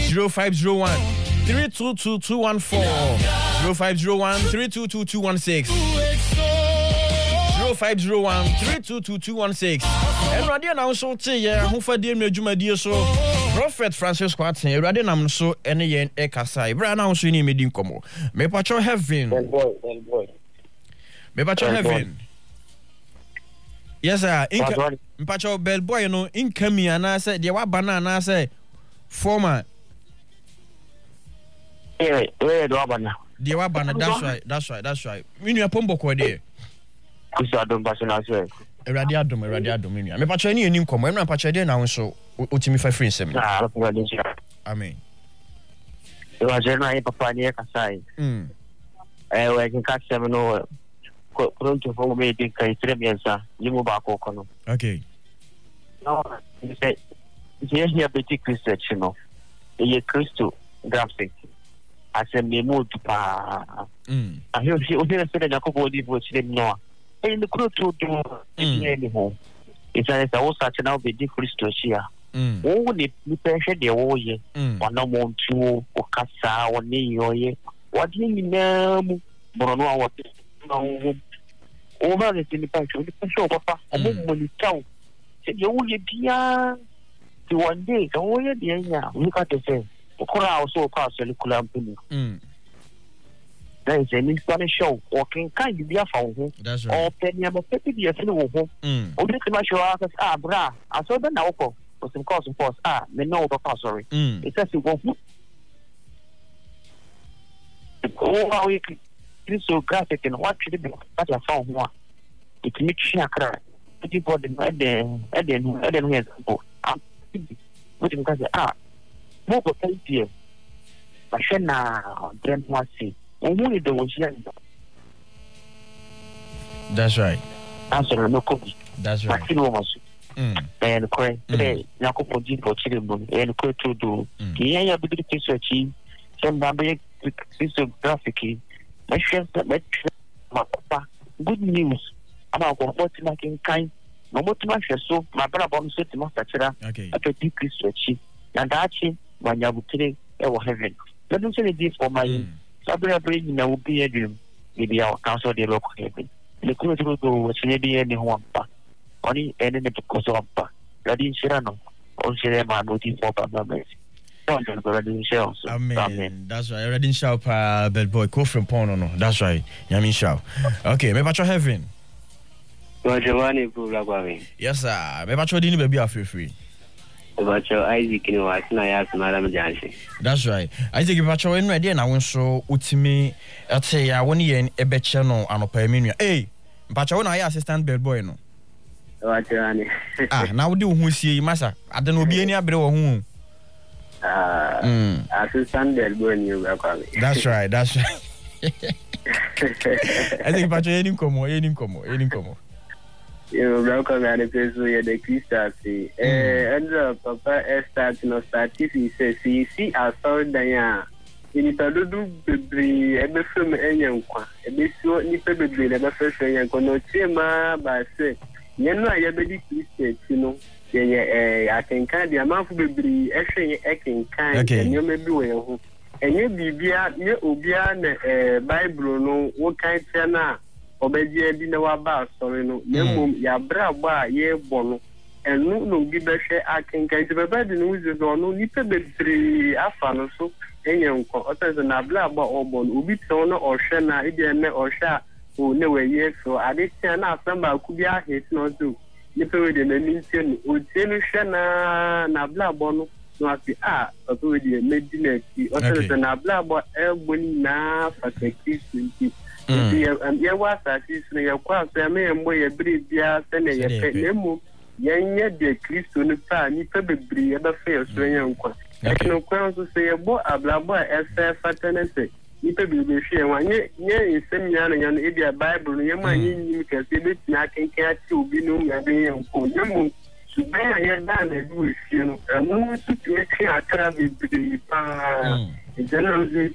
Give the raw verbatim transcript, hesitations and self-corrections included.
zero five zero one three two two two one four zero five zero one three two two two one six zero five zero one three two two two one six. Everybody now so te ye ho fa die me dwumadie so Prophet Francis Kwatsen everybody nam so ene ye e kasa everybody now so ni me di nkomo me pacho heaven me pacho heaven. Yes sir, inka mpacho bell boy no inka mi ana say de wa bana na say former eh eh do abana de wa bana. That's right, that's right, that's right. Me nua pombo ko de kusa do passional say Erade adom, erade adom nua. Me pacho ni enim komo, em na pacho de na wonso otimi fa free nsem. Ah, ko de nsia. Amen. E wa je na e papa ni e kasai. Mm. Eh we kin ka sem no ko pronto fo me de kai trebiansa, limu ba ko kono. Okay. No, you say je here beti Christian no. E Christo graphic. Ase me mo tu pa. Mm. Ah, yo si o de se de ko bo di bo chire no. E ni kuro to do e ni ho. It's a o sa che na be di Christo chia. Mm. O ni ni pension de wo ye. Wana mo ntu o kasa o ni yo ye. Wadi ni na mu boro no awo no. O ba le ni pension ni pension papa. O mo mo ni taw. Se ye wo ye bia. Ti one day ka wo ye de nya. Ni ka te se. O kura o so ka so le kula mpini. Mm. That is an Spanish show. Or can kind be a phone. That's right. Or penny about fifty years in the home. Mm. Or this much show us, ah, bra. I saw the now for some cause of force. Ah, me know papa, sorry. Mm. It says you go. Oh, how you this so graphic and what should it be? That's a phone one. It makes you cry. People the at the at the at the head. What you can say, ah, more for ten years. But she now, then what see. Only the ones here. That's right. Answer no copy. That's right. Mm. And correct. Today, Nako for G for children and quite to do. Yeah, yeah, big research. Some Bambi graphic. My chef, my papa. Good news about what making kind. No more to my so my brother bomb set to master. Okay. After deep research. And actually, when you today, I will heaven. Let me say this for my. Sabra bring na ubi edum maybe our council de local heaven le kuro to go what be any one pa only any the because of pa ready shirano on share ma motive for members. Amen. That's right. Ready shout pa bad boy ko from Pono no. That's right. Yamin shout. Okay, me pacho heaven. Giovanni Pulagwami. Yes sir. Me pacho di ni baby afre free. Bacho Isaac ni wa na ya Madam Jansi. That's right. Isaac bacho enu e dey na wonso utimi ate ya woni yen ebeche no anopa emenu. Eh, bacho wona ya assistant bell boy no. Bacho ani. Ah, na wodi wo hu sie masa. Ade no obi ani abre wo hu. Ah, mm. Assistant bell boy ni Pulagwami. That's right. That's right. Isaac bacho eni nkomo, eni nkomo, eni nkomo. You welcome and the so you the Christian see. Eh, and papa start no start if he says see see I saw dan ini tado du bebre e be fem enyankwa e be so ni pe bebre e be fe fe enyankwa no chema ba se ye no ya be di Christian no ye ye eh akenkan dia manfo bebre e hwe e kenkan enyo me bi wo ye ho enye bibia ye obia na eh Bible no wo kan tena obeje bi na wa ba sorry no nemum ya bra ba ye bono enu no bi be hwe akenkan ti be ba di no uzo do no ni pe bebre afa no so enyanko otaze na bla ba obon obi to no ohwe na ide ne ohwe o ne we ye so ade tia na asamba ku bi ahet no so ni pe we de na ni tie no o tie no hwe na na bla bo no no ati ah o pe we de medina ti otaze na bla ba egbo ni na fataki sinti ye wa sa ti so ye kwa so me mbo ye bribia se ne ye pe nemu yenye de Kristo ni pa ni pe bebri e ba fe so enyanko. No kwanso se yebo ablabo ese fatenese ni pe bibi hwe wa nye nye nsem nya na nya no e dia Bible no yema nye nyim kase be tina kenken ati obi no nya de yanko yemu sube ya da na du hwe no anu su tu e tia atra bibi pa general ze